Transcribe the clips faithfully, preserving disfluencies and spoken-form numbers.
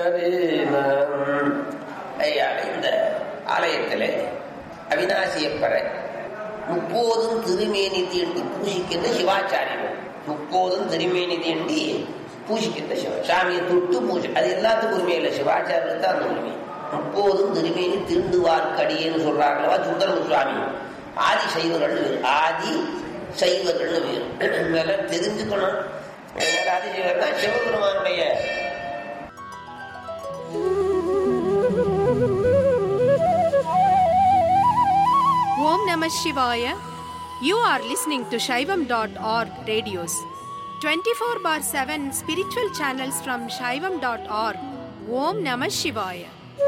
இந்த ஆலயத்திலே அவிநாசியப்பரை முப்போதும் திருமேனி தீண்டி பூசிக்கின்ற சிவாச்சாரியர்கள், முப்போதும் திருமேனி தீண்டி பூசிக்கின்ற சிவ சாமியை தொட்டு பூஜை, அது எல்லாத்துக்கும் உரிமை இல்லை, சிவாச்சாரியர்களுக்கு தான் அந்த உரிமை. முப்போதும் திருமேனி தீண்டுவார்க்கடியேன்னு சொல்றாங்களா சுந்தரமு சுவாமி. ஆதி சைவர்கள் வேறு, ஆதி சைவர்கள் வேறு, இதெல்லாம் தெரிஞ்சுக்கணும். ஆதி சைவர்னா சிவபெருமானுடைய Om Namah Shivaya. You are listening to Shaivam dot org radios. twenty-four bar seven spiritual channels from Shaivam dot org. Om Namah Shivaya.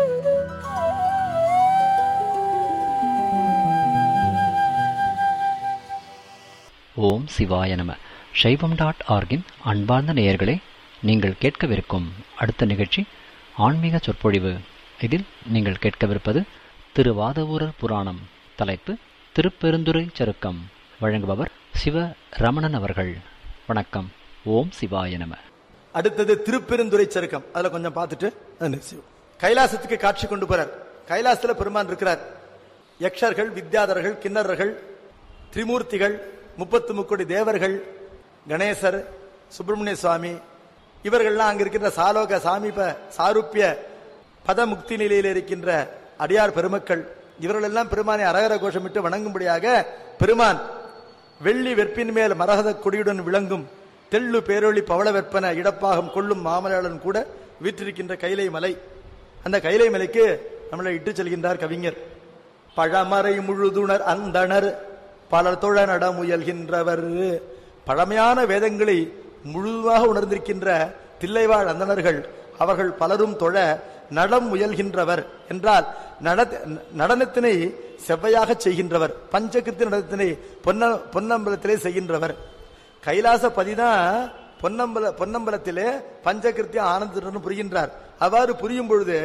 ஓம் சிவாய நம. ஷைவம் டாட் ஆர்கின் அன்பார்ந்த நேயர்களே, நீங்கள் கேட்கவிருக்கும் அடுத்த நிகழ்ச்சி ஆன்மீக சொற்பொழிவு. இதில் நீங்கள் கேட்கவிருப்பது திருவாதவூரர் புராணம். தலைப்பு திருப்பெருந்துறை சருக்கம். வழங்குபவர் சிவ ரமணன் அவர்கள். வணக்கம். ஓம் சிவாய நம. அடுத்தது திருப்பெருந்துறை சருக்கம். அதுல கொஞ்சம் பார்த்துட்டு கைலாசத்துக்கு காட்சி கொண்டு போறார். கைலாசத்துல பெருமான் இருக்கிறார். யக்ஷர்கள், வித்யாதர்கள், கிண்ணறர்கள், திரிமூர்த்திகள், முப்பத்து முக்கோடி தேவர்கள், கணேசர், சுப்பிரமணிய சுவாமி, இவர்கள்லாம் அங்க இருக்கின்ற சாலோக சாமீப சாரூப்பிய பதமுக்தி நிலையில் இருக்கின்ற அடியார் பெருமக்கள், இவர்கள் எல்லாம் பெருமானை அரகர கோஷமிட்டு வணங்கும்படியாக பெருமான் வெள்ளி வெற்பின் மேல் மரகத கொடியுடன் விளங்கும் தெள்ளு பேரொளி பவள வெற்பன இடப்பாகம் கொள்ளும் மாமலையுடன் கூட வீற்றிருக்கின்ற கைலை மலை. அந்த கைலை மலைக்கு நம்மளை இட்டு செல்கின்றார் கவிஞர். பழமறை முழுதுணர் அந்தணர் பலர் தொழ நட முயல்கின்றவர். பழமையான வேதங்களை முழுதாக உணர்ந்திருக்கின்ற தில்லைவாழ் அந்தணர்கள் அவர்கள் பலரும் தொழ நடம் முயல்கின்றவர் என்றால் நடனத்தினை செவ்வையாக செய்கின்றவர், பஞ்சகிருத்தி நடனத்தினை பொன்ன பொன்னம்பலத்திலே செய்கின்றவர். கைலாச பதிதான் பொன்னம்பல பொன்னம்பலத்திலே பஞ்சகிருத்தி ஆனந்தத்துடன் புரிகின்றார். அவ்வாறு புரியும் பொழுது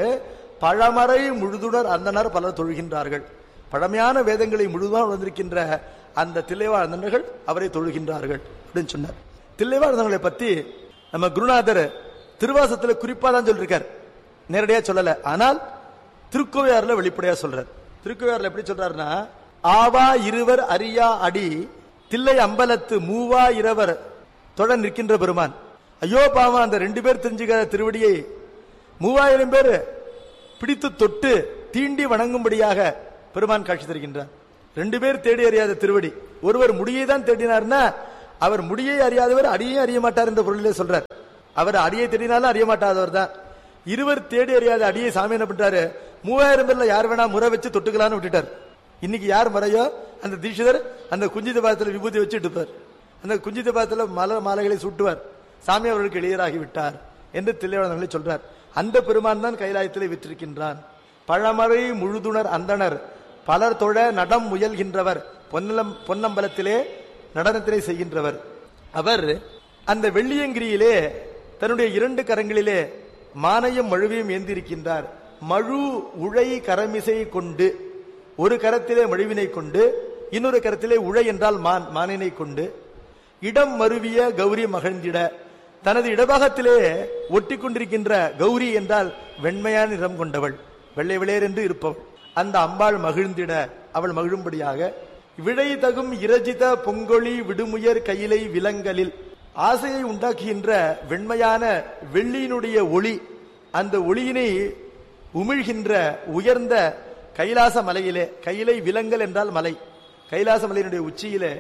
பழமறை முழுதுணர் அந்தனர் பலர் தொழுகின்றார்கள். பழமையான வேதங்களை முழுதாக உணர்ந்திருக்கின்ற அந்த தில்லைவாழ் அந்தனர்கள் அவரை தொழுகின்றார்கள் அப்படின்னு சொன்னார். தில்லைவாழ் அந்தனர்களை பத்தி நம்ம குருநாதர் திருவாசத்துல குறிப்பா தான் சொல்லிருக்கார், நேரடியா சொல்லல. ஆனால் திருக்கோவையாறுல வெளிப்படையா சொல்றார். திருக்கோவையாறுல எப்படி சொல்றாருன்னா, ஆவா இருவர் அரியா அடி தில்லை அம்பலத்து மூவா இரவர் தொட நிற்கின்ற பெருமான். ஐயோ பாவம், அந்த ரெண்டு பேர் தெரிஞ்சுக்கிற திருவடியை மூவாயிரம் பேர் பிடித்து தொட்டு தீண்டி வணங்கும்படியாக பெருமான் காட்சி தருகின்றார். ரெண்டு பேர் தேடி அறியாத திருவடி. ஒருவர் முடியை தான் தேடினார்னா அவர் முடியை அறியாதவர் அடியை அறிய மாட்டார் என்ற பொருளிலே சொல்றார். அவர் அடியை தேடினாலும் அறிய மாட்டாதவர் தான். இருவர் தேடி அறியாத அடியை சாமி என்ன பண்றாரு, மூவாயிரம் பேர்ல யார் வேணா முறை வச்சு தொட்டுக்கலான்னு விட்டுட்டார். இன்னைக்கு யார் முறையோ அந்த தீட்சிதர் அந்த குஞ்சித பாதத்துல விபூதி வச்சு எடுப்பார், அந்த குஞ்சித பாதத்துல மலர் மாலைகளை சூட்டுவார். சாமி அவர்களுக்கு எளியராகி விட்டார் என்று தில்லைவாழ் சொல்றார். அந்த பெருமான் தான் கைலாயத்திலே விற்றிருக்கின்றான். பழமறை முழுதுணர் அந்தனர் பலர் தொழ நடம் முயல்கின்றவர், பொன்னம் பொன்னம்பலத்திலே நடனத்திலே செய்கின்றவர். அவர் அந்த வெள்ளியங்கிரியிலே தன்னுடைய இரண்டு கரங்களிலே மானையும் மழுவையும் ஏந்திருக்கின்றார். மழு உழை கரமிசை கொண்டு, ஒரு கரத்திலே மழுவினை கொண்டு இன்னொரு கரத்திலே உழை என்றால் மான் மானினை கொண்டு, இடம் மருவிய கௌரி மகிழ்ந்திட, தனது இடபாகத்திலே ஒட்டி கொண்டிருக்கின்ற கௌரி என்றால் வெண்மையான நிறம் கொண்டவள், வெள்ளை விளையர் என்று இருப்பவள். அந்த அம்பாள் மகிழ்ந்திட, அவள் மகிழும்படியாக விடை தகும் இரஜித பொங்கொழி விடுமுயர் கையிலை விலங்கலில், ஆசையை உண்டாக்குகின்ற வெண்மையான வெள்ளியினுடைய ஒளி, அந்த ஒளியினை உமிழ்கின்ற உயர்ந்த கைலாச மலையிலே, கையிலை விலங்கல் என்றால் மலை, கைலாச மலையினுடைய உச்சியிலே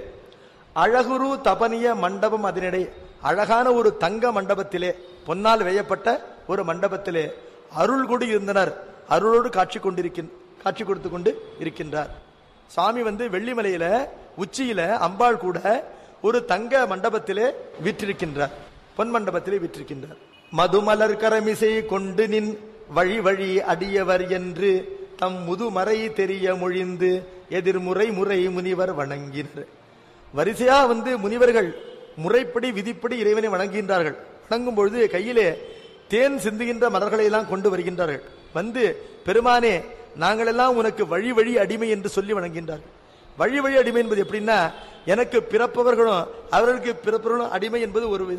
அழகுரு தபனிய மண்டபம், அதனிடை அழகான ஒரு தங்க மண்டபத்திலே, பொன்னால் வேயப்பட்ட ஒரு மண்டபத்திலே அருள் கொடு இருந்தனர். அருளோடு காட்சி கொண்டிருக்கின் காட்சி கொடுத்து கொண்டு இருக்கின்றார். சுவாமி வந்து வெள்ளிமலையில உச்சியில அம்பாள் கூட ஒரு தங்க மண்டபத்திலே விற்றிருக்கின்றார், பொன் மண்டபத்திலே விற்றிருக்கின்றார். மதுமலர் கரமிசை கொண்டு நின் வழி வழி அடியவர் என்று தம் முதுமறை தெரிய மொழிந்து எதிர்முறை முறை முனிவர் வணங்கினர். வரிசையா வந்து முனிவர்கள் முறைப்படி விதிப்படி இறைவனை வணங்குகின்றார்கள். வணங்கும் பொழுது கையிலே தேன் சிந்துகின்ற மலர்களை எல்லாம் கொண்டு வருகின்றார்கள். வந்து பெருமானே, நாங்கள் எல்லாம் உனக்கு வழி வழி அடிமை என்று சொல்லி வணங்குகின்றார்கள். வழி வழி அடிமை என்பது எப்படின்னா, எனக்கு பிறப்பவர்களும் அவர்களுக்கு பிறப்பவர்களும் அடிமை என்பது ஒரு விதம்.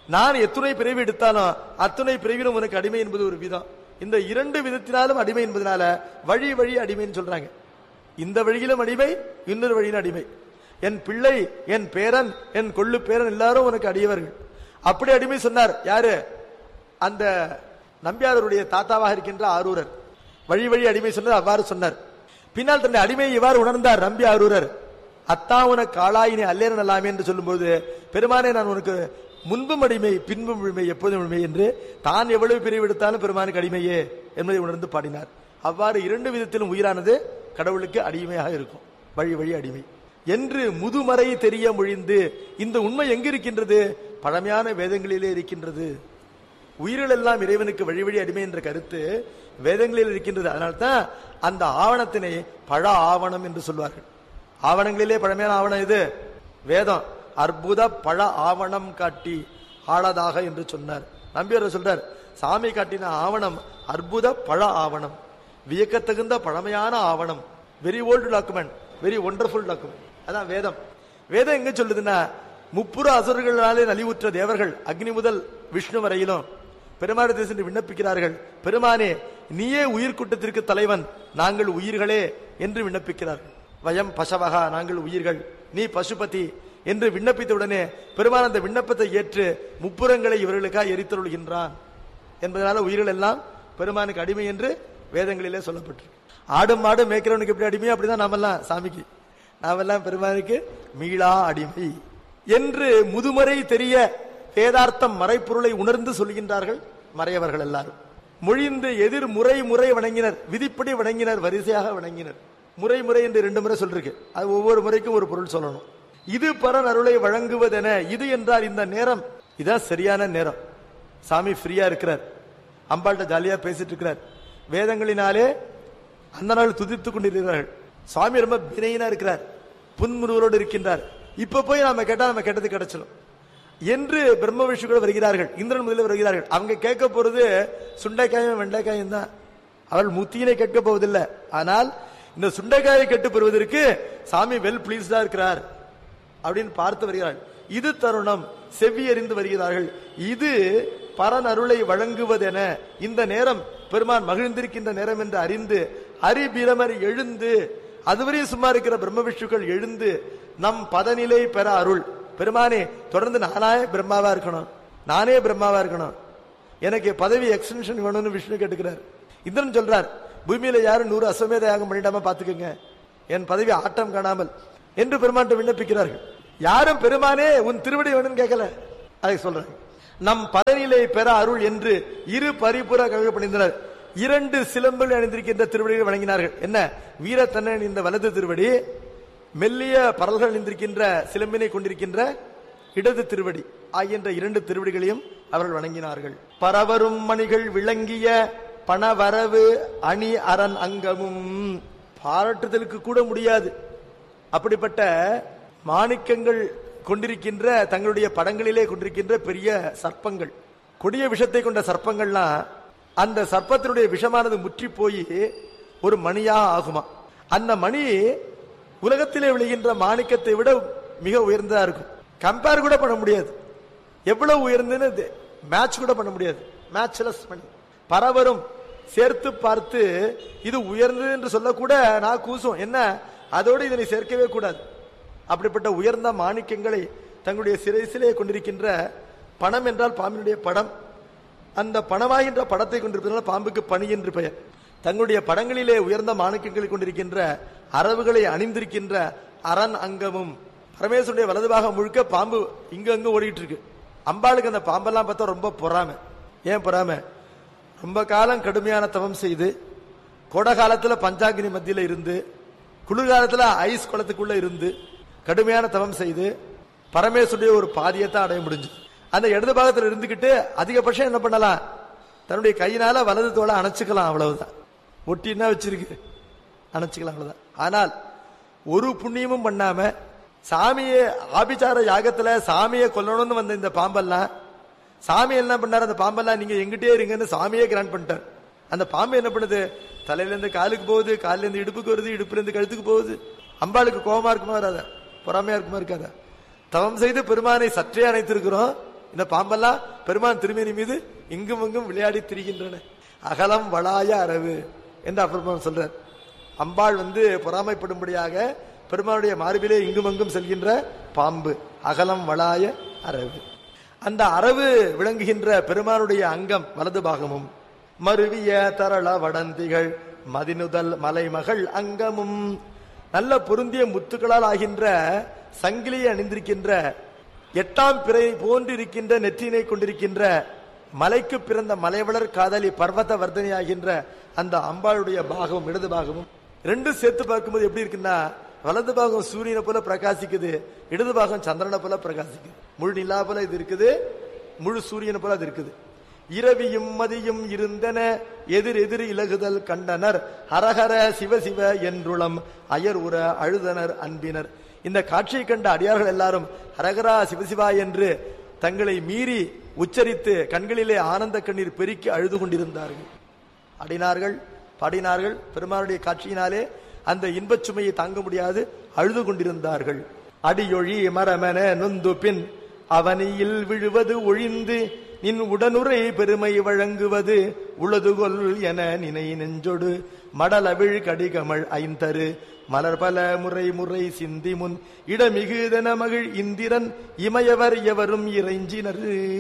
நான் எத்துணை பிறவி எடுத்தாலும் அத்துணை பிறவிலும் உனக்கு அடிமை என்பது ஒரு விதம். இந்த இரண்டு விதத்தினாலும் அடிமை என்பதனால வழி வழி அடிமைன்னு சொல்றாங்க. இந்த வழியிலும் அடிமை, இன்னொரு வழியிலும் அடிமை. என் பிள்ளை, என் பேரன், என் கொள்ளு பேரன் எல்லாரும் உனக்கு அடியவர்கள். அப்படி அடிமை சொன்னார். யாரு? அந்த நம்பியாருடைய தாத்தாவாக இருக்கின்ற ஆரூரர். வழி வழி அடிமை சொன்னார். அவ்வாறு சொன்னார். பின்னால் தன்னுடைய அடிமையை இவ்வாறு உணர்ந்தார் நம்பி ஆரூரர். அத்தா உனக்கு ஆளாயினே அல்லேன நல்லாமே என்று சொல்லும்போது, பெருமானே நான் உனக்கு முன்பும் அடிமை பின்பும் அடிமை எப்போதும் அடிமை என்று தான் எவ்வளவு பிரிவு எடுத்தாலும் பெருமானுக்கு அடிமையே என்பதை உணர்ந்து பாடினார். அவ்வாறு இரண்டு விதத்திலும் உயிரானது கடவுளுக்கு அடிமையாக இருக்கும். வழி வழி அடிமை என்று முதுமறை தெரிய மொழிந்து. இந்த உண்மை எங்கு இருக்கின்றது? பழமையான வேதங்களிலே இருக்கின்றது. உயிர்கள் எல்லாம் இறைவனுக்கு வழி வழி அடிமை என்ற கருத்து வேதங்களில் இருக்கின்றது. அதனால்தான் அந்த ஆவணத்தினை பழ ஆவணம் என்று சொல்வார்கள். ஆவணங்களிலே பழமையான ஆவணம் இது வேதம். அற்புத பழ ஆவணம் காட்டி ஆளதாக என்று சொன்னார். நம்பியார் சொல்றார், சாமி காட்டின ஆவணம் அற்புத பழ ஆவணம், வியக்கத்தகுந்த பழமையான ஆவணம், very old document, very wonderful document. அதான் வேதம். வேதம் எங்க சொல்லுதுன்னா, முப்புற அசுரர்களாலே நலிவுற்ற தேவர்கள் அக்னி முதல் விஷ்ணு வரையிலும் பெருமானத்தை சென்று விண்ணப்பிக்கிறார்கள். பெருமானே நீயே உயிர் கூட்டத்திற்கு தலைவன், நாங்கள் உயிர்களே என்று விண்ணப்பிக்கிறார்கள். வயம் பசவகா, நாங்கள் உயிர்கள், நீ பசுபதி என்று விண்ணப்பித்தவுடனே பெருமான் அந்த விண்ணப்பத்தை ஏற்று முப்புறங்களை இவர்களுக்காக எரித்தருள்கின்றான் என்பதனால உயிர்கள் எல்லாம் பெருமானுக்கு அடிமை என்று வேதங்களிலே சொல்லப்பட்டிருக்கு. ஆடும் மாடும் மேய்க்கிறவனுக்கு எப்படி அடிமையோ அப்படிதான் நாமெல்லாம் சாமிக்கு, நாமெல்லாம் பெருமானுக்கு மீளா அடிமை என்று முதுமறை தெரிய வேதார்த்தம் மறைப்பொருளை உணர்ந்து சொல்கின்றார்கள் மறையவர்கள் எல்லாரும். மொழிந்து எதிர் முறை முறை வணங்கினர், விதிப்படி வணங்கினர், வரிசையாக வணங்கினர். முறை முறை என்று ரெண்டு முறை சொல்லிருக்கு. அது ஒவ்வொரு முறைக்கும் ஒரு பொருள் சொல்லணும். இது பரன் அருளை வழங்குவதென, இது என்றால் இந்த நேரம், இதான் சரியான நேரம். சாமி ஃப்ரீயா இருக்கிறார், அம்பாள்கிட்ட ஜாலியா பேசிட்டு இருக்கிறார். வேதங்களினாலே அந்த நாள் துதித்துக் கொண்டிருக்கிறார்கள். சுவாமி ரொம்ப வினையினா இருக்கிறார், புன்முறுவலோடு இருக்கின்றார். இப்ப போய் நாம கேட்டா நம்ம கேட்டது கிடைச்சிடும் என்று பிரம்ம விஷ்ணுகள் வருகிறார்கள், இந்திரன் முதலில் வருகிறார்கள். அவங்க கேட்க போறது சுண்டைக்காயும் வெண்டைக்காயும் தான். அவர்கள் முத்தியினை கேட்க போவதில்லை. ஆனால் இந்த சுண்டைக்காயை கேட்டு பெறுவதற்கு சாமி வெல் பிளீஸ்டா இருக்கிறார் அப்படின்னு பார்த்து வருகிறார்கள். இது தருணம், செவ்வி அறிந்து வருகிறார்கள். இது பரன் அருளை வழங்குவதென, இந்த நேரம் பெருமான் மகிழ்ந்திருக்கின்ற நேரம் என்று அறிந்து அரிபிரமர் எழுந்து, அதுவரையும் சும்மா இருக்கிற பிரம்ம விஷ்ணுக்கள் எழுந்து நம் பதநிலை பெற அருள். பெருமானே தொடர்ந்து நானே பிரம்மாவா இருக்கணும், நானே பிரம்மாவா இருக்கணும், எனக்கு பதவி எக்ஸ்டென்ஷன் வேணும்னு விஷ்ணு கேட்டுக்கிறார். இந்திரன் சொல்றார், பூமியில யாரும் நூறு அஸ்வமேத யாகம் பண்ணிடாம பாத்துக்கோங்க, என் பதவி ஆட்டம் காணாமல் என்று பெருமான் விண்ணப்பிக்கிறார்கள். யாரும் பெருமானே உன் திருவடி வேணும்னு கேட்கல, அதை சொல்றாங்க. நம் பதநிலை பெற அருள் என்று இரு பரிபுற கழக பணிந்தனர். இரண்டு சிலம்பில் அணிந்திருக்கின்ற திருவடிகளை வழங்கினார்கள். என்ன? வீரத்தன்னன் இந்த வலது திருவடி, மெல்லிய பரல்கள் அணிந்திருக்கின்ற சிலம்பினை கொண்டிருக்கின்ற இடது திருவடி ஆகின்ற இரண்டு திருவடிகளையும் அவர்கள் வணங்கினார்கள். பரவரும் மணிகள் விளங்கிய பணவரவு அணி அரண் அங்கமும், பாராட்டுதலுக்கு கூட முடியாது அப்படிப்பட்ட மாணிக்கங்கள் கொண்டிருக்கின்ற, தங்களுடைய படங்களிலே கொண்டிருக்கின்ற பெரிய சர்ப்பங்கள், கொடிய விஷத்தை கொண்ட சர்ப்பங்கள்லாம், அந்த சர்ப்பத்தினுடைய விஷமானது முற்றி போய் ஒரு மணியா ஆகுமா. அந்த மணி உலகத்திலே விழுகின்ற மாணிக்கத்தை விட மிக உயர்ந்ததா இருக்கும். கம்பேர் கூட பண்ண முடியாது, எவ்வளவு உயர்ந்ததுன்னு மேட்ச் கூட பண்ண முடியாது. மேட்ச்லெஸ் மணி. பரவரும் சேர்த்து பார்த்து இது உயர்ந்தது என்று சொல்லக்கூட நான் கூசும். என்ன, அதோடு இதனை சேர்க்கவே கூடாது. அப்படிப்பட்ட உயர்ந்த மாணிக்கங்களை தங்களுடைய சிறைசிலே கொண்டிருக்கின்ற, பணம் என்றால் பாம்பினுடைய படம், அந்த பணமாகின்ற படத்தை கொண்டிருப்பதனால பாம்புக்கு பணி என்று பெயர். தங்களுடைய படங்களிலே உயர்ந்த மாணிக்கங்களை கொண்டிருக்கின்ற அரவுகளை அணிந்திருக்கின்ற அரண் அங்கமும், பரமேஸ்வருடைய வலதுபாகம் முழுக்க பாம்பு இங்க அங்க ஓடிட்டு இருக்கு. அம்பாளுக்கு அந்த பாம்பெல்லாம் பார்த்தா ரொம்ப பொறாமை. ஏன் பொறாமை? ரொம்ப காலம் கடுமையான தவம் செய்து, கோடை காலத்துல பஞ்சாங்கினி மத்தியில இருந்து, குளிர்காலத்துல ஐஸ் குளத்துக்குள்ள இருந்து கடுமையான தவம் செய்து பரமேஸ்வருடைய ஒரு பாதியத்தை அடைய முடிஞ்சு. அந்த இடது பாகத்தில் இருந்துகிட்டு அதிகபட்சம் என்ன பண்ணலாம், தன்னுடைய கையினால வலது தோலை அணைச்சுக்கலாம், அவ்வளவுதான். ஒட்டினா வச்சிருக்கு, அணைச்சுக்கலாம், அவ்வளவுதான். ஆனால் ஒரு புண்ணியமும் பண்ணாம சாமியை ஆபிச்சார யாகத்துல சாமியை கொல்லணும்னு வந்த இந்த பாம்பெல்லாம், சாமி என்ன பண்ணார், அந்த பாம்பெல்லாம் நீங்க எங்கிட்டே இருங்கன்னு சாமியே கிராண்ட் பண்ணிட்டார். அந்த பாம்பு என்ன பண்ணுது, தலையில இருந்து காலுக்கு போகுது, காலில இருந்து இடுப்புக்கு வருது, இடுப்புல இருந்து கழுத்துக்கு போகுது. அம்பாளுக்கு கோபமா இருக்குமா வராத, பொறாமையா இருக்குமா இருக்காத? தவம் செய்து பெருமானை சற்றே அணைத்திருக்கிறோம், இந்த பாம்பெல்லாம் பெருமான் திருமேனி மீது இங்கும் இங்கும் விளையாடி திரிகின்றன. அகலம் வளாய அரவு என்று அப்பெருமான் சொல்றார். அம்பாள் வந்து பொறாமைப்படும்படியாக பெருமானுடைய மார்பிலே இங்கும் அங்கும் செல்கின்ற பாம்பு அகலம் வளாய அரவு. அந்த அரவு விளங்குகின்ற பெருமானுடைய அங்கம் வலது பாகமும் மருவிய தரள வடந்திகள் மதினுதல் மலைமகள் அங்கமும் நல்ல பொருந்திய முத்துக்களால் ஆகின்ற சங்கிலியை அணிந்திருக்கின்ற எட்டாம் பிறை போன்றிருக்கின்ற நெற்றினை கொண்டிருக்கின்ற மலைக்கு பிறந்த மலைவளர் காதலி பர்வத வர்தனி ஆகின்ற அந்த அம்பாளுடைய பாகமும் இடது பாகமும் ரெண்டும் சேர்த்து பார்க்கும்போது எப்படி இருக்குன்னா, வலது பாகம் சூரியனை போல பிரகாசிக்குது, இடது பாகம் சந்திரனை போல பிரகாசிக்குது. முழு நிலா போல இது இருக்குது, முழு சூரியனை போல அது இருக்குது. இரவியும் மதியும் இருந்தன எதிர் எதிர் இலகுதல் கண்டனர் ஹரஹர சிவசிவ என்றுளம் அயர் உற அழுதனர் அன்பினர். இந்த காட்சியை கண்ட அடியார்கள் எல்லாரும் ஹரஹரா சிவசிவா என்று தங்களை மீறி உச்சரித்து கண்களிலே ஆனந்த கண்ணீர் பெருக்கி அழுது கொண்டிருந்தார்கள். அடினார்கள், பாடினார்கள். பெருமானுடைய காட்சியினாலே அந்த இன்பச் சுமையை தாங்க முடியாது அழுது கொண்டிருந்தார்கள். அடியொழி மரமன நொந்து பின் அவனியில் விழுவது ஒழிந்து நின் உடனுரை பெருமை வழங்குவது உளதுகொல் என நினை நெஞ்சொடு மடலவிழ் கடிகமள் ஐந்தரு மலர் பல முறை முறை சிந்தி முன் இடமிகுதன மகிழ் இந்திரன் இமயவர் எவரும் இறைஞ்சினர்.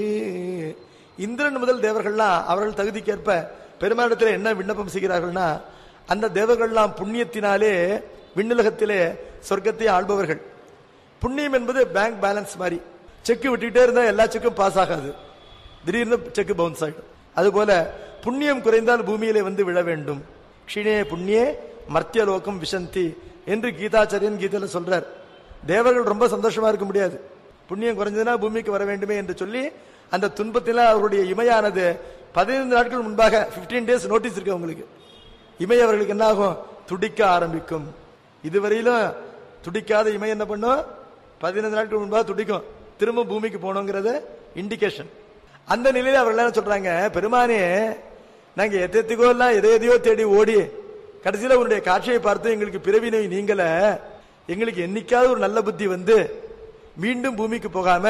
இந்திரன் முதல் தேவர்கள்லாம் அவர்கள் தகுதிக்கேற்ப பெருமானிடத்தில் என்ன விண்ணப்பம் செய்கிறார்கள்னா, அந்த தேவர்கள்லாம் புண்ணியத்தினாலே விண்ணுலகத்திலே சொர்க்கத்தை ஆள்பவர்கள். புண்ணியம் என்பது பேங்க் பேலன்ஸ் மாதிரி, செக்கு விட்டுக்கிட்டே இருந்தா எல்லா செக்கும் பாஸ் ஆகாது, திடீர்னு செக்கு பவுன்ஸ் ஆகிடும். அதுபோல புண்ணியம் குறைந்தால் பூமியிலே வந்து விழ வேண்டும். க்ஷிணே புண்ணியே மர்த்தியலோகம் விசந்தி என்று கீதாச்சாரியன் கீதையில சொல்றார். தேவர்கள் ரொம்ப சந்தோஷமா இருக்க முடியாது, புண்ணியம் குறைஞ்சதுன்னா பூமிக்கு வர வேண்டுமே என்று சொல்லி அந்த துன்பத்தில அவருடைய இமையானது பதினைந்து நாட்கள் முன்பாக பிப்டீன் டேஸ் நோட்டீஸ் இருக்கு அவங்களுக்கு. இமை அவர்களுக்கு என்ன ஆகும், துடிக்க ஆரம்பிக்கும். இதுவரையிலும் துடிக்காத இமை என்ன பண்ணும், பதினைந்து நாட்கள் முன்பாக துடிக்கும், திரும்ப பூமிக்கு போனோங்கிறத இண்டிகேஷன். அந்த நிலையில அவர்கள் என்ன சொல்றாங்க, பெருமானே நாங்க எத்தோ எல்லாம் எதை எதையோ தேடி ஓடி கடைசியில உன்னுடைய காட்சியை பார்த்து எங்களுக்கு பிறவி நோய் நீங்கள, எங்களுக்கு என்னைக்காவது ஒரு நல்ல புத்தி வந்து மீண்டும் பூமிக்கு போகாம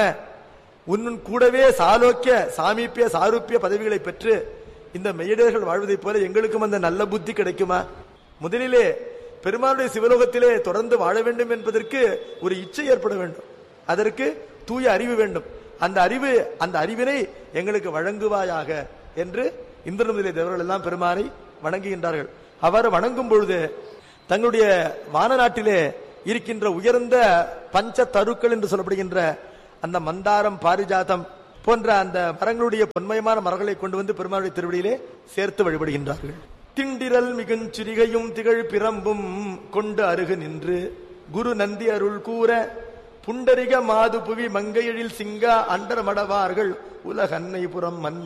உன் கூடவே சாலோக்கிய சாமீப்பிய சாரூப்பிய பதவிகளை பெற்று இந்த மெய்யடர்கள் வாழ்வதை போல எங்களுக்கும் அந்த நல்ல புத்தி கிடைக்குமா? முதலிலே பெருமானுடைய சிவலோகத்திலே தொடர்ந்து வாழ வேண்டும் என்பதற்கு ஒரு இச்சை ஏற்பட வேண்டும், அதற்கு தூய அறிவு வேண்டும். அந்த அறிவு அந்த அறிவினை எங்களுக்கு வழங்குவாயாக என்று இந்திரன் முதலிய தேவர்கள் எல்லாம் பெருமானை வணங்குகின்றார்கள். அவர் வணங்கும் பொழுது தங்களுடைய வான நாட்டிலே இருக்கின்ற உயர்ந்த பஞ்ச தருக்கள் என்று சொல்லப்படுகின்ற அந்த மந்தாரம் பாரிஜாதம் போன்ற அந்த மரங்களுடைய பொன்மயமான மரங்களை கொண்டு வந்து பெருமாளுடைய திருவடியிலே சேர்த்து வழிபடுகின்றார்கள். திண்டிரல் மிகுஞ்சிறிகையும் திகழ் பிரம்பும் கொண்டு அருகு நின்று குரு நந்தி அருள் கூற புண்டரிக மாது புவி மங்கையெழில் சிங்கா அண்டர் மடவார்கள் உலகன்னை புறம் மன்ன.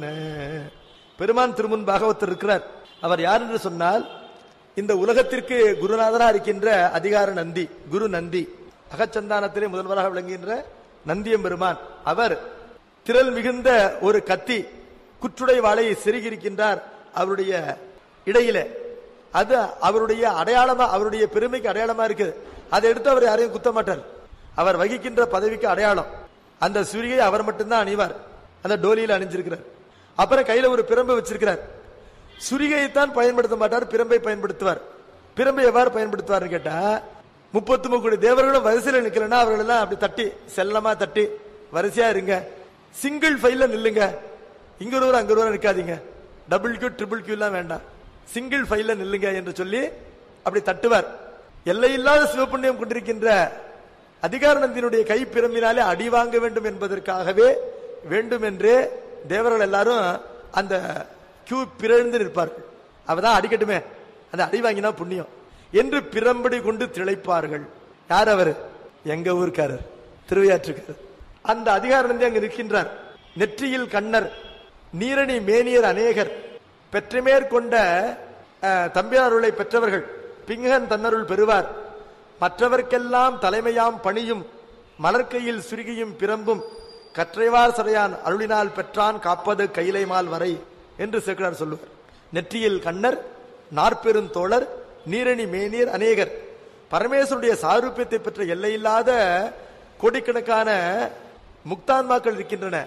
பெருமான் திருமுன் பாகவத்தர் இருக்கிறார். அவர் யார் என்று சொன்னால், இந்த உலகத்திற்கு குருநாதரா இருக்கின்ற அதிகார நந்தி, குரு நந்தி, அகச்சந்தானத்திலே முதல்வராக விளங்குகின்ற நந்தியம் பெருமான். அவர் திரள் மிகுந்த ஒரு கத்தி குற்றுடை வாளை செருகியிருக்கின்றார் அவருடைய இடையில. அது அவருடைய அடையாளமா, அவருடைய பெருமைக்கு அடையாளமா இருக்கு. அதை எடுத்து அவர் யாரையும் குத்த மாட்டார். அவர் வகிக்கின்ற பதவிக்கு அடையாளம். அந்த சுரியை அவர் மட்டும்தான் அணிவார், அந்த டோலியில அணிஞ்சிருக்கிறார். அப்புறம் கையில ஒரு பிரம்பு வச்சிருக்கிறார். சுரிகையைத்தான் பயன்படுத்த மாட்டார், பிரம்பை பயன்படுத்துவார். பிரம்பை எவ்வாறு பயன்படுத்துவார் கேட்டா, முப்பத்தி மூணு கோடி தேவர்களும் வரிசையில் நிக்கலன்னா அவர்கள் எல்லாம் அப்படி தட்டி செல்லமா தட்டி வரிசையா இருங்க, சிங்கிள் ஃபைல்ல நில்லுங்க, இங்க ஒருவர் அங்க ஒருவர் நிற்காதீங்க, டபுள் கியூ ட்ரிபிள் கியூ எல்லாம் வேண்டாம், சிங்கிள் ஃபைல்ல நில்லுங்க என்று சொல்லி அப்படி தட்டுவார். எல்லையில்லாத சிவப்புண்ணியம் கொண்டிருக்கின்ற அதிகார நந்தியினுடைய கை பிரம்பினாலே அடி வாங்க வேண்டும் என்பதற்காகவே வேண்டும் என்று தேவர்கள் எல்லாரும் அந்த கியூ பிறழ்ந்து நிற்பார்கள். அவதான் அடிக்கட்டுமே, அந்த அடி வாங்கினா புண்ணியம் என்று பிரம்படி கொண்டு திளைப்பார்கள். யார் அவர்? எங்க ஊர்க்காரர், திருவையாற்றுக்காரர். அந்த அதிகார நந்தி அங்கு நிற்கின்றார். நெற்றியில் கண்ணர், நீரணி மேனியர் அநேகர், பெற்றமேற்கொண்ட தம்பியாருளை பெற்றவர்கள், பிங்கன் தன்னருள் பெறுவார், மற்றவர்க்கெல்லாம் தலைமையாம் பணியும் மலர்கையில் சுருகியும் பிரம்பும் கற்றைவார் சடையான் அருளினால் பெற்றான் காப்பது கைலைமால் வரை என்று சேர்க்கிறார் சொல்லுவார். நெற்றியில் கண்ணர், நாற்பெரும் தோழர், நீரணி மேனியர் அநேகர், பரமேஸ்வருடைய சாரூபியத்தை பெற்ற எல்லையில்லாத கோடிக்கணக்கான முக்தான்மாக்கள் இருக்கின்றன.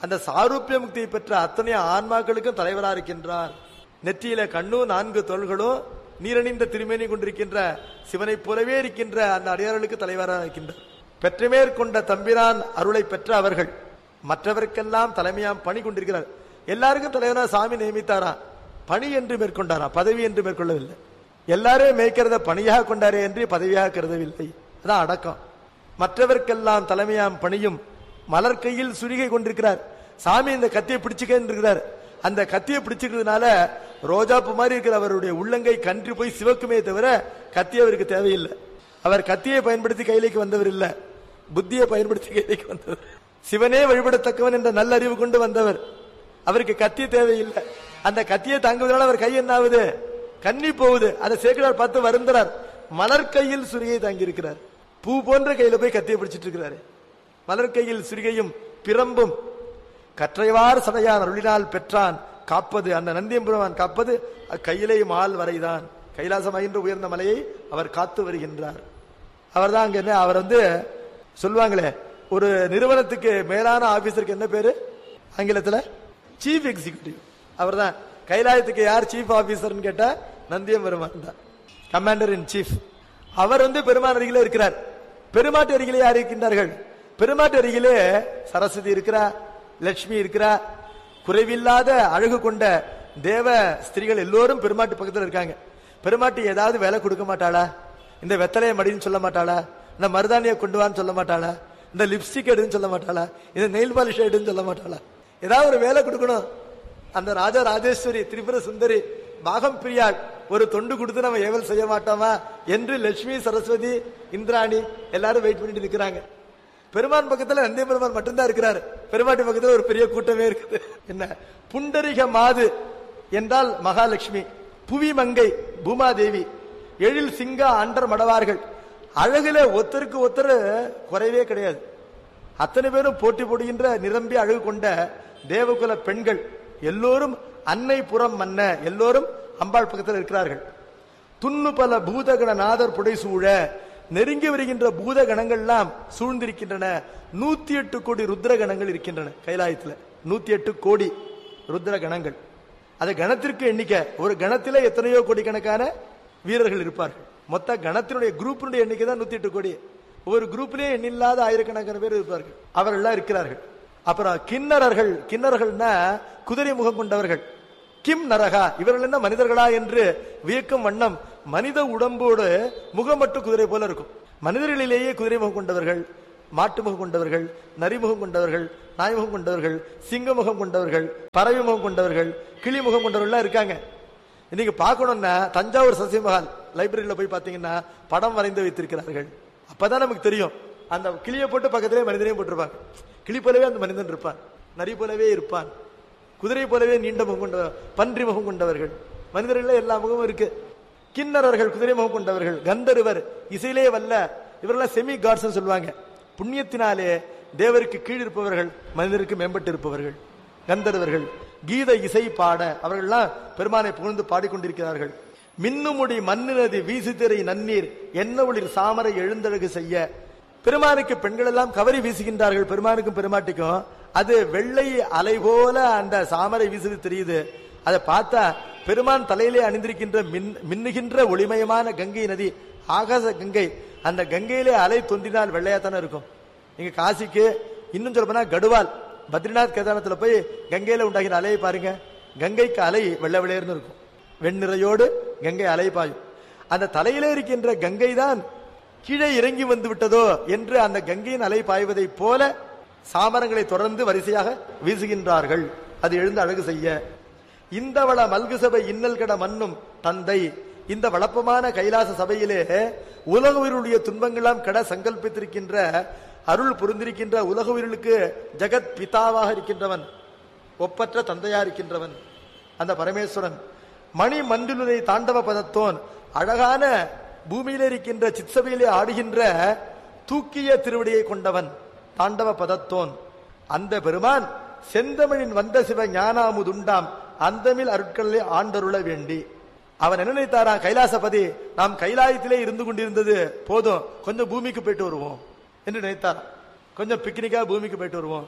அந்த சாரூபிய முக்தியை பெற்ற அத்தனை ஆன்மாக்களுக்கும் தலைவராக இருக்கின்றார். நெற்றியில கண்ணும் நான்கு தோள்களும் நீரணிந்த திருமேனி கொண்டிருக்கின்ற சிவனை போலவே இருக்கின்ற அந்த அடியார்களுக்கு தலைவராக இருக்கின்றார். பெற்றமேற்கொண்ட தம்பிரான் அருளை பெற்ற அவர்கள் மற்றவருக்கெல்லாம் தலைமையாம் பணி கொண்டிருக்கிறார். எல்லாருக்கும் தலைவராக சாமி நியமித்தாரா, பணி என்று மேற்கொண்டாரா, பதவி என்று மேற்கொள்ளவில்லை. எல்லாரும் மேய்க்கிறத பணியாக கொண்டாரே என்று பதவியாக கருதவில்லை. அதான் அடக்கம். மற்றவர்க்கெல்லாம் தலைமையாம் பணியும் மலர் கையில் சுரிகை கொண்டிருக்கிறார். சாமி இந்த கத்தியை பிடிச்சுக்கிறார். அந்த கத்தியை பிடிச்சுக்கிறதுனால ரோஜாப்பு மாதிரி இருக்கிற அவருடைய உள்ளங்கை கன்று போய் சிவக்குமே தவிர கத்தி அவருக்கு தேவையில்லை. அவர் கத்தியை பயன்படுத்தி கையிലേക്ക് வந்தவர் இல்ல, புத்தியை பயன்படுத்தி கையிലേക്ക് வந்தவர். சிவனே வழிபடத்தக்கவன் என்ற நல்ல அறிவு கொண்டு வந்தவர். அவருக்கு கத்தி தேவையில்லை. அந்த கத்தியை தாங்குவதனால அவர் கை என்ன ஆகுது, கன்னி போகுது. அதை சேக்கிழார் பார்த்து வருந்துறார். மலர் கையில் சுரிகை தாங்கி இருக்கிறார். பூ போன்ற கையில போய் கத்தியை பிடிச்சிட்டு இருக்கிறாரு. மலர் கையில் சுரிகையும் பிரம்பும் கற்றைவார் சடையான் அருளினால் பெற்றான் காப்பது. அந்த நந்தியம்பெருமான் காப்பது கையிலே மால் வரைதான். கைலாசம் என்ற உயர்ந்த மலையை அவர் காத்து வருகின்றார். அவர் தான் அங்க என்ன, அவர் வந்து சொல்லுவாங்களே, ஒரு நிறுவனத்துக்கு மேலான ஆபீசருக்கு என்ன பேரு ஆங்கிலத்துல, சீஃப் எக்ஸிகியூட்டிவ். அவர் தான் கைலாயத்துக்கு யார் சீஃப் ஆபீசர் கேட்டா நந்தியம்பெருமான் தான், கமாண்டர் இன் சீஃப். அவர் வந்து பெருமான் அருகிலே இருக்கிறார். பெருமாட்டு அருகிலே யார் இருக்கின்றார்கள்? பெருமாட்டு அருகிலே சரஸ்வதி இருக்கிறா, லட்சுமி இருக்கிறா. குறைவில்லாத அழகு கொண்ட தேவ ஸ்திரீகள் எல்லோரும் பெருமாட்டு பக்கத்தில் இருக்காங்க. பெருமாட்டி ஏதாவது வேலை கொடுக்க மாட்டாளா? இந்த வெத்தலையை மடின்னு சொல்ல மாட்டாளா? இந்த மருதானியை கொண்டு வான்னு சொல்ல மாட்டாளா? இந்த லிப்ஸ்டிக் எடுன்னு சொல்ல மாட்டாளா? இந்த நெயில் பாலிஷ் எடுன்னு சொல்ல மாட்டாளா? ஏதாவது ஒரு வேலை கொடுக்கணும். அந்த ராஜா ராஜேஸ்வரி திரிபுர சுந்தரி பாகம் பிரியாள் ஒரு தொண்டு கொடுத்து நம்ம ஏவல் செய்ய மாட்டோமா என்று லட்சுமி சரஸ்வதி இந்திராணி எல்லாரும் வெயிட் பண்ணிட்டு இருக்கிறாங்க. பெருமான் பக்கத்துல நந்திய பெருமான் மட்டும்தான் இருக்கிறாரு. பெருமாட்டி பக்கத்துல ஒரு பெரிய கூட்டமே இருக்குது. என்ன புண்டரிக மாது என்றால் மகாலட்சுமி, புவி மங்கை பூமாதேவி, எழில் சிங்கா அண்டர் மடவார்கள். அழகுல ஒத்தருக்கு ஒத்தர் குறைவே கிடையாது. அத்தனை பேரும் போட்டி போடுகின்ற நிரம்பி அழகு கொண்ட தேவகுல பெண்கள் எல்லோரும் அன்னை புறம் மன்ன எல்லோரும் அம்பாள் பக்கத்தில் இருக்கிறார்கள். துண்ணு பல பூதகண நாதர் புடை சூழ நெருங்கி வருகின்ற பூத கணங்கள்லாம் சூழ்ந்திருக்கின்றன. நூத்தி எட்டு கோடி ருத்ர கணங்கள் இருக்கின்றன கைலாயத்தில். நூத்தி எட்டு கோடி ருத்ர கணங்கள். அது கணத்திற்கு எண்ணிக்கை. ஒரு கணத்தில எத்தனையோ கோடி கணக்கான வீரர்கள் இருப்பார்கள். மொத்த கணத்தினுடைய குரூப்பினுடைய எண்ணிக்கை தான் நூத்தி எட்டு கோடி. ஒவ்வொரு குரூப்லயே எண்ணில்லாத ஆயிரக்கணக்கான பேர் இருப்பார்கள். அவர்கள் இருக்கிறார்கள். அப்புறம் கிண்ணறர்கள். கிண்ணறர்கள்னா குதிரை முகம் கொண்டவர்கள். கிம் நரகா, இவர்கள் என்ன மனிதர்களா என்று வியக்கும் வண்ணம் மனித உடம்போடு முகம் மட்டும் குதிரை போல இருக்கும். மனிதர்களிலேயே குதிரை முகம் கொண்டவர்கள், மாட்டு முகம் கொண்டவர்கள், நரிமுகம் கொண்டவர்கள், நாய்முகம் கொண்டவர்கள், சிங்க முகம் கொண்டவர்கள், பறவை முகம் கொண்டவர்கள், கிளி முகம் கொண்டவர்கள் இருக்காங்க. இன்னைக்கு பார்க்கணும்னா தஞ்சாவூர் சசிமஹால் லைப்ரரியில போய் பார்த்தீங்கன்னா படம் வரைந்து வைத்திருக்கிறார்கள். அப்பதான் நமக்கு தெரியும். அந்த கிளியை போட்டு பக்கத்திலே மனிதனையும் போட்டிருப்பாங்க. கிளி போலவே அந்த மனிதன் இருப்பான், நரி போலவே இருப்பான், குதிரை போலவே நீண்ட முகம் கொண்ட பன்றி முகம் கொண்டவர்கள். மனிதர்கள் எல்லா முகமும் இருக்கு. கிண்ணறர்கள் குதிரை முகம் கொண்டவர்கள், கந்தர்வர் இசையிலே வல்ல இவரெல்லாம் செமி காட்ஸ் சொல்லுவாங்க. புண்ணியத்தினாலே தேவருக்கு கீழ் இருப்பவர்கள், மனிதருக்கு மேம்பட்டு இருப்பவர்கள் கந்தர்வர்கள். கீத இசை பாட அவர்கள்லாம் பெருமானை புகழ்ந்து பாடிக்கொண்டிருக்கிறார்கள். மின்னுமுடி மண்ணினது வீசுதிரை நன்னீர் என்ன ஒளிர் சாமரை எழுந்தழகு செய்ய. பெருமானுக்கு பெண்கள் எல்லாம் கவரி வீசுகின்றார்கள். பெருமானுக்கும் பெருமாட்டிக்கும் அது வெள்ளை அலை போல அந்த சாமரை வீசுது தெரியுது. அதை பார்த்தா பெருமான் தலையிலே அணிந்திருக்கின்ற மின் மின்னுகின்ற ஒளிமயமான கங்கை நதி, ஆகாச கங்கை. அந்த கங்கையிலே அலை தோன்றினால் வெள்ளையாத்தானே இருக்கும். நீங்க காசிக்கு இன்னும் சொல்ல போனா கடுவால் பத்ரிநாத் கேதாரத்துல போய் கங்கையில உண்டாகிற அலையை பாருங்க. கங்கைக்கு அலை வெள்ளை வெள்ளையர்னு இருக்கும். வெண்ணிறையோடு கங்கை அலை பாயும். அந்த தலையிலே இருக்கின்ற கங்கை தான் கீழே இறங்கி வந்து விட்டதோ என்று அந்த கங்கையின் அலை பாய்வதை போல சாமரங்களை தொடர்ந்து வரிசையாக வீசுகின்றார்கள். அது எழுந்து அழகு செய்ய. இந்த வள மல்கு சபை இன்னல் கட மன்னும் தந்தை. இந்த வளப்பமான கைலாச சபையிலே உலக உயிருடைய துன்பங்களாம் கட சங்கல்பித்திருக்கின்ற அருள் புரிந்திருக்கின்ற உலக உயிர்களுக்கு ஜெகத் பிதாவாக இருக்கின்றவன், ஒப்பற்ற தந்தையா இருக்கின்றவன் அந்த பரமேஸ்வரன். மணி மண்டுலுரை தாண்டவ பதத்தோன், அழகான பூமியிலே இருக்கின்ற சிற்சபையிலே ஆடுகின்ற தூக்கிய திருவடியை கொண்டவன் தாண்டவ பதத்தோன். அந்த பெருமான் செந்தமிழின் வந்த சிவ ஞானாமுதுண்டாம் அந்தமில் அருட்களிலே ஆண்டருள வேண்டி. அவன் என்ன நினைத்தாரா, கைலாசபதி நாம் கைலாயத்திலே இருந்து கொண்டிருந்தது போதும், கொஞ்சம் பூமிக்கு போயிட்டு வருவோம் என்று நினைத்தாராம். கொஞ்சம் பிக்னிக்கா பூமிக்கு போயிட்டு வருவோம்.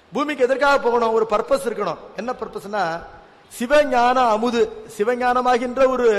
பூமிக்கு எதற்காக போகணும்? ஒரு பர்பஸ் இருக்கணும். என்ன பர்பஸ்னா சிவஞான அமுது, சிவஞானமாகின்ற ஒரு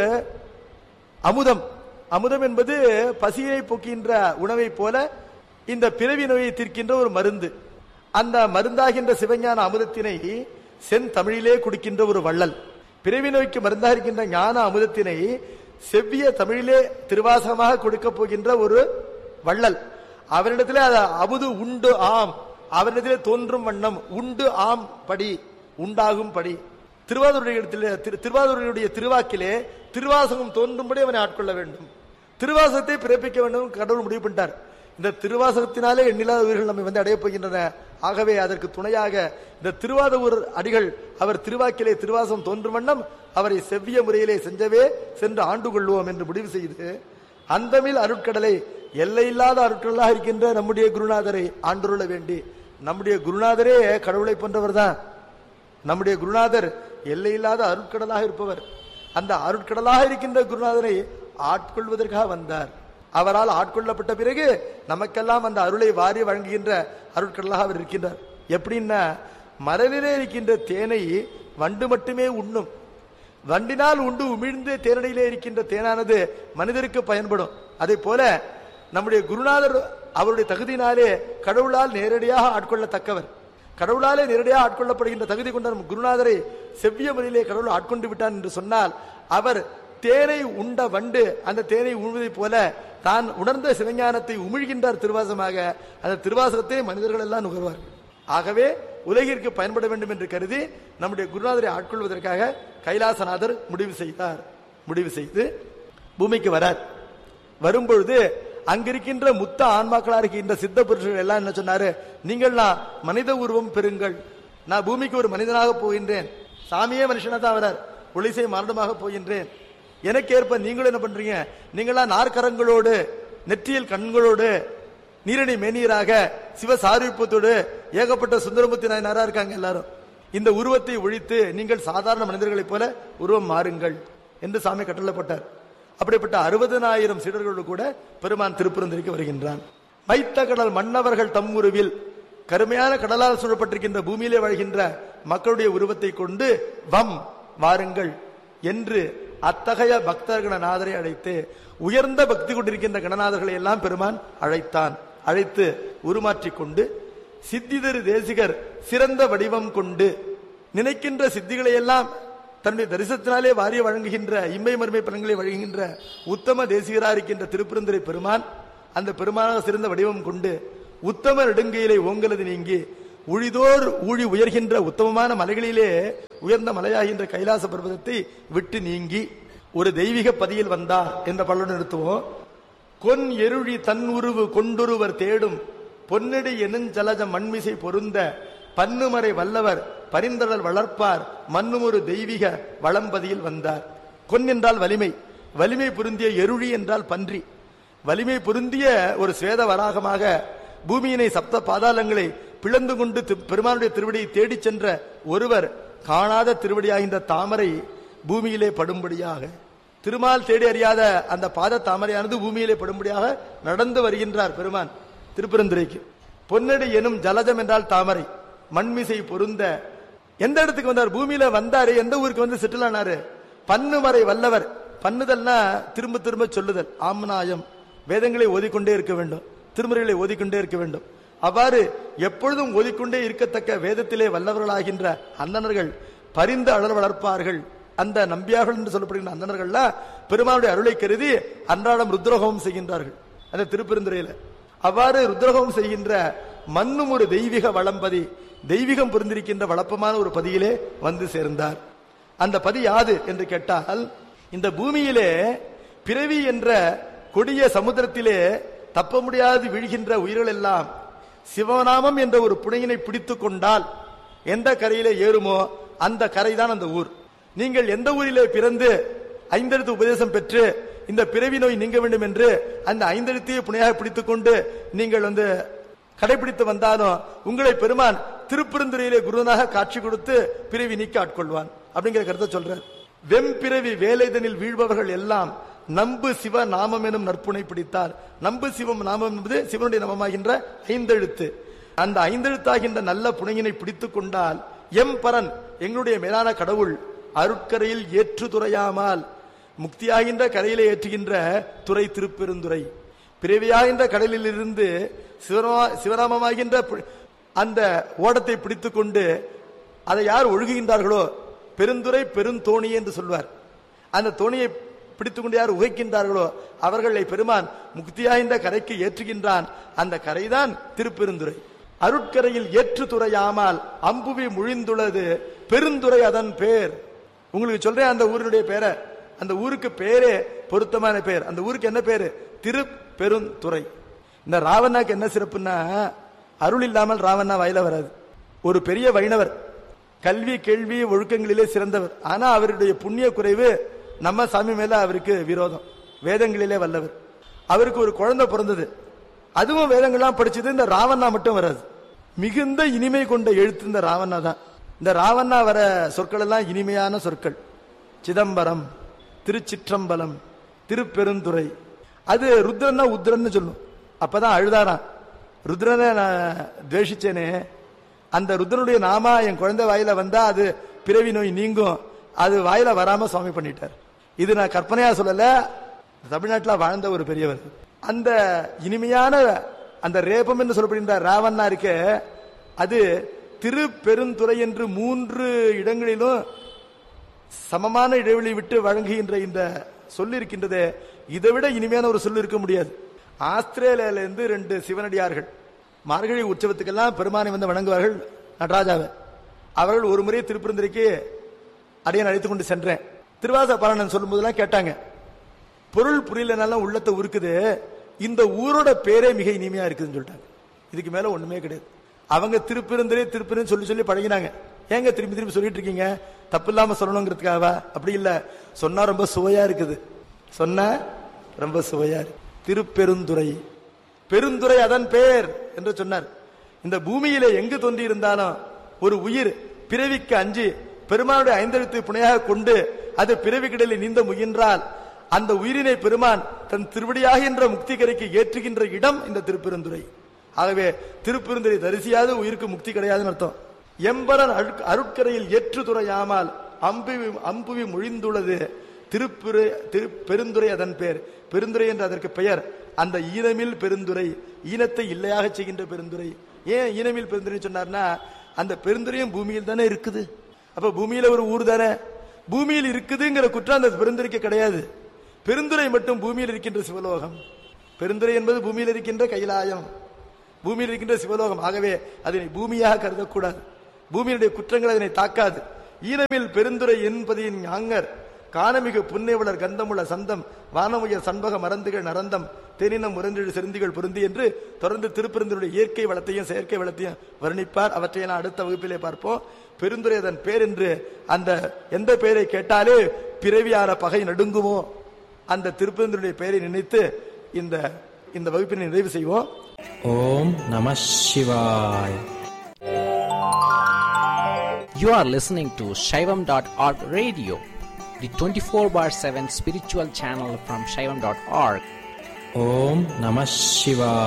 அமுதம். அமுதம் என்பது பசியை போக்கின்ற உணவை போல இந்த பிறவி நோயை தீர்க்கின்ற ஒரு மருந்து. அந்த மருந்தாகின்ற சிவஞான அமுதத்தினை சென் தமிழிலே குடிக்கின்ற ஒரு வள்ளல். பிறவி நோய்க்கு மருந்தாக இருக்கின்ற ஞான அமுதத்தினை செவ்விய தமிழிலே திருவாசகமாக கொடுக்க போகின்ற ஒரு வள்ளல். அவரிடத்திலே அது அமுது உண்டு ஆம், அவரிடத்திலே தோன்றும் வண்ணம் உண்டு ஆம் படி, உண்டாகும் படி. திருவாரூருடைய திருவாரூருடைய திருவாக்கிலே திருவாசகம் தோன்றும்படி அவனை ஆட்கொள்ள வேண்டும், திருவாசகத்தை பிறப்பிக்க வேண்டும் கடவுள் முடிவு பண்ணிட்டார். இந்த திருவாசகத்தினாலே எண்ணில்லாத உயிர்கள் நம்மை வந்து அடைய போகின்றன. ஆகவே அதற்கு துணையாக இந்த திருவாதூர் அடிகள் அவர் திருவாக்கிலே திருவாசகம் தோன்றும் வண்ணம் அவரை செவ்விய முறையிலே செஞ்சவே சென்று ஆண்டு கொள்வோம் என்று முடிவு செய்து அந்தமில் அருட்கடலை எல்லையில்லாத அருட்கடலாக இருக்கின்ற நம்முடைய குருநாதரை ஆண்டுள்ள வேண்டி, நம்முடைய குருநாதரே கடவுளை போன்றவர் தான். நம்முடைய குருநாதர் எல்லையில்லாத அருட்கடலாக இருப்பவர். அந்த அருட்கடலாக இருக்கின்ற குருநாதரை ஆட்கொள்வதற்காக வந்தார். அவரால் ஆட்கொள்ளப்பட்ட பிறகு நமக்கெல்லாம் அந்த அருளை வாரி வழங்குகின்ற அருட்கடலாக அவர் இருக்கின்றார். எப்படின்னா மரலிலே இருக்கின்ற தேனை வண்டு மட்டுமே உண்ணும். வண்டினால் உண்டு உமிழ்ந்து தேனடியிலே இருக்கின்ற தேனானது மனிதருக்கு பயன்படும். அதே போல நம்முடைய குருநாதர் அவருடைய தகுதியினாலே கடவுளால் நேரடியாக ஆட்கொள்ளத்தக்கவர். கடவுளாலே நேரடியாக ஆட்கொள்ளப்படுகின்ற தகுதி கொண்ட குருநாதரை செவ்விய முறையிலே கடவுள் ஆட்கொண்டு விட்டான் என்று சொன்னால் அவர் தேனை உண்ட வண்டு அந்த தேனை உண்வதை போல தான் உணர்ந்த சிவஞானத்தை உமிழ்கின்றார் திருவாசகமாக. அந்த திருவாசகத்தை மனிதர்கள் எல்லாம் நுகர்வார்கள். ஆகவே உலகிற்கு பயன்பட வேண்டும் என்று கருதி நம்முடைய குருநாதரை ஆட்கொள்வதற்காக கைலாசநாதர் முடிவு செய்தார். முடிவு செய்து பூமிக்கு வரார். வரும்பொழுது அங்கிருக்கின்ற முத்த ஆன்மாக்களாக இருக்கின்ற சித்த புருஷர்கள் எல்லாம் என்ன சொன்னாரு? நீங்கள் நான் மனித உருவம் பெறுங்கள், நான் பூமிக்கு ஒரு மனிதனாக போகின்றேன், சாமியே மனுஷனா தான் வரார், ஒளிசை மரணமாக போகின்றேன், எனக்கு ஏற்ப நீங்களும் என்ன பண்றீங்க? நீங்களா நாற்கரங்களோடு நெற்றியில் கண்களோடு நீரணி மேனியராக சிவ சாரூபத்தோடு ஏகப்பட்ட சுந்தரமூர்த்தி நாயனாரா இருக்காங்க எல்லாரும். இந்த உருவத்தை ஒழித்து நீங்கள் சாதாரண மனிதர்களைப் போல உருவம் மாறுங்கள் என்று சாமி கட்டளப்பட்டார். அப்படிப்பட்ட அறுபதனாயிரம் சீடர்களோடு கூட பெருமான் திருப்பெருந்துறைக்கு வருகின்றான். மைத்த கடல் மன்னவர்கள் தம் உருவில் கருமையான கடலால் சூழப்பட்டிருக்கின்ற பூமியிலே வாழ்கின்ற மக்களுடைய உருவத்தை கொண்டு வம் வாருங்கள் என்று அத்தகைய பக்தர் கணநாதரை அழைத்து உயர்ந்த பக்தி கொண்டிருக்கின்ற கணநாதர்களை எல்லாம் பெருமான் அழைத்தான். அழைத்து உருமாற்றிக் கொண்டு சித்திதரு தேசிகர் சிறந்த வடிவம் கொண்டு நினைக்கின்ற சித்திகளை எல்லாம் தன்னுடைய தரிசனத்தினாலே வாரிய வழங்குகின்ற இம்மை மறுமை பலன்களை வழங்குகின்ற உத்தம தேசிகராக இருக்கின்ற திருப்பெருந்துறை பெருமான் அந்த பெருமானாக சிறந்த வடிவம் கொண்டு உத்தம நெடுங்கையிலே ஓங்கலது நீங்கி உழிதோர் ஊழி உயர்கின்ற உத்தமமான மலைகளிலே உயர்ந்த மலையாகின்ற கைலாச பர்வதத்தை விட்டு நீங்கி ஒரு தெய்வீக பதியில் வந்தார் என்ற பலன் நிறுத்துவோம். கொன் எருழி தன் உருவு கொண்டொருவர் தேடும் பொன்னடி எனுஞ்சலஜ மண்மிசை பொருந்த பன்னுமறை வல்லவர் பரிந்தடல் வளர்ப்பார் மண்ணும் ஒரு தெய்வீக வளம்பதியில் வந்தார். கொன் என்றால் வலிமை, வலிமை பொருந்திய எருழி என்றால் பன்றி. வலிமை பொருந்திய ஒரு சுவேத வராகமாக பூமியினை சப்த பாதாளங்களை பிளந்து கொண்டு பெருமானுடைய திருவடியை தேடிச் சென்ற ஒருவர் காணாத திருவடியாகின்ற தாமரை பூமியிலே படும்படியாக, திருமால் தேடி அறியாத அந்த பாத தாமரையானது பூமியிலே படும்படியாக நடந்து வருகின்றார் பெருமான் திருப்பெருந்துறைக்கு. பொன்னடி எனும் ஜலஜம் என்றால் தாமரை, மண்மிசை பொருந்த எந்த இடத்துக்கு வந்தார்? பூமியில வந்தாரு. எந்த ஊருக்கு வந்து செட்டில் ஆனாரு? பன்னுமறை வல்லவர். பண்ணுதல்னா திரும்ப திரும்ப சொல்லுதல், ஆம்நாயம். வேதங்களை ஓதிக்கொண்டே இருக்க வேண்டும், திருமுறைகளை ஓதிக்கொண்டே இருக்க வேண்டும். அவ்வாறு எப்பொழுதும் ஓதிக்கொண்டே இருக்கத்தக்க வேதத்திலே வல்லவர்களாகின்ற அந்தணர்கள் பரிந்து அழல் வளர்ப்பார்கள். அந்த நம்பியார்கள் என்று சொல்லப்படுகின்ற அந்தணர்கள்லாம் பெருமானுடைய அருளை கருதி அன்றாடம் ருத்ரஹோமம் செய்கின்றார்கள் அந்த திருப்பெருந்துறையில. அவ்வாறு ருத்ரஹோமம் செய்கின்ற மண்ணும் ஒரு தெய்வீக வளம்பதி, தெய்வீகம் புரிந்திருக்கின்ற வளப்பமான ஒரு பதியிலே வந்து சேர்ந்தார். அந்த பதி யாது என்று கேட்டால், இந்த பூமியிலே பிறவி என்ற கொடிய சமுத்திரத்திலே தப்ப முடியாது வீழ்கின்ற உயிர்கள் எல்லாம் சிவநாமம் என்ற ஒரு புனையினை பிடித்துக் கொண்டால் எந்த கரையிலே ஏறுமோ அந்த கரைதான் அந்த ஊர். நீங்கள் எந்த ஊரிலே பிறந்து ஐந்தெழுத்து உபதேசம் பெற்று இந்த பிறவி நோய் நீங்க வேண்டும் என்று அந்த ஐந்தெழுத்தையே புனையாக பிடித்துக் கொண்டு நீங்கள் வந்து கடைபிடித்து வந்தாலும் உங்களை பெருமான் திருப்பெருந்துறையிலே குருவனாக காட்சி கொடுத்து பிறவி நீக்க ஆட்கொள்வான் அப்படிங்கிற கருத்தை சொல்றார். வெம்பிறவி வேலைதனில் வீழ்பவர்கள் எல்லாம் நம்பு சிவ நாமம் எனும் நற்புனை பிடித்தார். நம்பு சிவம் நாமம் என்பது சிவனுடைய நாமமாகின்ற ஐந்தெழுத்து. அந்த ஐந்தெழுத்தாகின்ற நல்ல புனையினை பிடித்துக் கொண்டால் எம் பரன் எங்களுடைய மேலான கடவுள் அருட்கரையில் ஏற்று துறையாமல் முக்தியாகின்ற கரையிலே ஏற்றுகின்ற துறை திருப்பெருந்துறை. பிறவியாகின்ற கடலில் இருந்து சிவராமமாகின்ற அந்த ஓடத்தை பிடித்துக் கொண்டு அதை யார் ஒழுகுகின்றார்களோ பெருந்துறை பெருந்தோணி என்று சொல்வார். அந்த தோணியை பிடித்துக் கொண்டு யார் உகைக்கின்றார்களோ அவர்களை பெருமான் முக்தியாகின்ற கரைக்கு ஏற்றுகின்றான். அந்த கரைதான் திருப்பெருந்துறை. அருட்கரையில் ஏற்று துறையாமல் அம்புவி முழிந்துள்ளது பெருந்துறை அதன் பேர். உங்களுக்கு சொல்றேன் அந்த ஊருடைய பேரை. அந்த ஊருக்கு பேரே பொருத்தமான பேர். அந்த ஊருக்கு என்ன பேரு? திருப்பெருந்துறை. இந்த ராவணாக்கு என்ன சிறப்புன்னா, அருள் இல்லாமல் ராவணா வாயில வராது. ஒரு பெரிய வைணவர், கல்வி கேள்வி ஒழுக்கங்களிலே சிறந்தவர். ஆனா அவருடைய புண்ணிய குறைவு நம்ம சாமி மேல அவருக்கு விரோதம். வேதங்களிலே வல்லவர். அவருக்கு ஒரு குழந்தை பிறந்தது, அதுவும் வேதங்கள்லாம் படிச்சது. இந்த ராவணா மட்டும் வராது. மிகுந்த இனிமை கொண்ட எழுத்து இந்த ராவணா தான். இந்த ராவணா வர சொற்கள் எல்லாம் இனிமையான சொற்கள். சிதம்பரம், திருச்சிற்றம்பலம், திருப்பெருந்துறை. அது ருத்ரன்னா உத்ரன்னு சொல்லும். அப்பதான் அழுதாராம், ருத்ரனை நான் துவேஷிச்சேனே, அந்த ருத்ரனுடைய நாமா என் குழந்தை வாயில வந்தா அது பிறவி நோய் நீங்கும், அது வாயில வராம சுவாமி பண்ணிட்டார். இது நான் கற்பனையா சொல்லல, தமிழ்நாட்டில் வாழ்ந்த ஒரு பெரியவர். அந்த இனிமையான அந்த ரேபம் என்று சொல்லப்படுகின்ற ராவண்ணா இருக்க, அது திருப்பெருந்துறை என்று மூன்று இடங்களிலும் சமமான இடைவெளி விட்டு வழங்குகின்ற இந்த சொல் இருக்கின்றது. இதை விட இனிமையான ஒரு சொல் இருக்க முடியாது. ஆஸ்திரேலியால இருந்து ரெண்டு சிவனடியார்கள் மார்கழி உற்சவத்துக்கெல்லாம் பெருமானை வந்து வணங்குவார்கள், நடராஜாவை. அவர்கள் ஒரு முறை திருப்பெருந்துறைக்கு அடியன் அழைத்துக் கொண்டு சென்றேன். திருவாச பாராயணம் சொல்லும் போதெல்லாம் கேட்டாங்க, பொருள் புரியலனாலும் உள்ளத்தை உருக்குது, இந்த ஊரோட பேரே மிக இனிமையா இருக்குதுன்னு சொல்லிட்டாங்க. இதுக்கு மேல ஒண்ணுமே கிடையாது. அவங்க திருப்பெருந்துறை திருப்பெருந்துறை சொல்லி சொல்லி பழகினாங்க. ஏங்க திரும்பி திரும்பி சொல்லிட்டு இருக்கீங்க, தப்பு இல்லாம சொல்லணுங்கிறதுக்காக? அப்படி இல்ல, சொன்னா ரொம்ப சுவையா இருக்குது. சொன்ன ரொம்ப சுவையா இருக்கு. திருப்பெருந்துறை, பெருந்துறை அதன் பேர் என்று சொன்னார். இந்த பூமியிலே எங்கு தோன்றி இருந்தாலும் ஒரு உயிர் பிறவிக்கு அஞ்சு பெருமானுடைய ஐந்தெழுத்து புனையாக கொண்டு அது பிறவி கடலில் நீந்த முயன்றால் அந்த உயிரினை பெருமான் தன் திருவடியாகின்ற முக்தி கரைக்கு ஏற்றுகின்ற இடம் இந்த திருப்பெருந்துறை. ஆகவே திருப்பெருந்துறை தரிசியாது உயிருக்கு முக்தி கிடையாதுன்னு அர்த்தம். எம்பரன் அருட்கரையில் ஏற்று துறையாமல் அம்புவி அம்புவி மொழிந்துள்ளது திருப்பெரு திருப்பெருந்துறை அதன் பேர். பெருந்துறை என்று அதற்கு பெயர். அந்த ஈனமில் பெருந்துறை, ஈனத்தை இல்லையாக செய்கின்ற பெருந்துறை. ஏன் ஈனமில் பெருந்துறை சொன்னார்னா, அந்த பெருந்துறையும் பூமியில் தானே இருக்குது. அப்ப பூமியில ஒரு ஊர் தானே, பூமியில் இருக்குதுங்கிற குற்றம் அந்த பெருந்துறைக்கு கிடையாது. பெருந்துறை மட்டும் பூமியில் இருக்கின்ற சிவலோகம். பெருந்துறை என்பது பூமியில் இருக்கின்ற கைலாயம், பூமியில் இருக்கின்ற சிவலோகம். ஆகவே அதனை பூமியாக கருதக்கூடாது. பூமியினுடைய குற்றங்கள் அதனை தாக்காது. ஈனமில் பெருந்துறை என்பதின் ஞாங்கர் காணமிகு புன்னைவளர் கந்தமுள்ள சந்தம் வானமுயர் சண்பக மறந்துகள் நரந்தம் தெனினம் முரண்டிடு செருந்திகள் பொருந்தி என்று தொடர்ந்து திருப்பெருந்துடைய இயற்கை வளத்தையும் செயற்கை வளத்தையும் வர்ணிப்பார். அவற்றையெல்லாம் அடுத்த வகுப்பிலே பார்ப்போம். பெருந்துறை அதன் பேர் என்று அந்த எந்த பெயரை கேட்டாலே பிறவியான பகை நடுங்குமோ அந்த திருப்பெருந்துடைய பெயரை நினைத்து இந்த இந்த வகுப்பினை நிறைவு செய்வோம். ஓம் நம சிவாய. You are listening to Shaivam dot org radio, the twenty-four bar seven spiritual channel from Shaivam dot org. Om Namah Shivaya.